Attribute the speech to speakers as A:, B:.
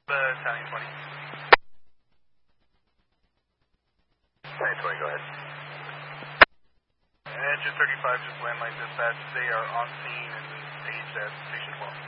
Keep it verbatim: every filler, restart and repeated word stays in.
A: Uh, Italian twenty.
B: Italian twenty, go ahead.
A: Engine thirty-five, just landline dispatch. They are on scene and staged at station twelve.